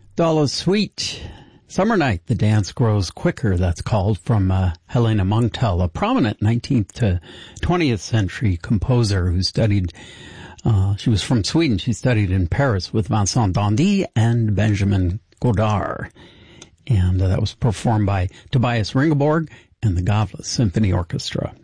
Dalla Suite. Summer Night, the dance grows quicker, that's called, from Helena Munktell, a prominent 19th to 20th century composer who studied, she was from Sweden. She studied in Paris with Vincent d'Indy and Benjamin Godard. And that was performed by Tobias Ringelborg and the Gavle Symphony Orchestra.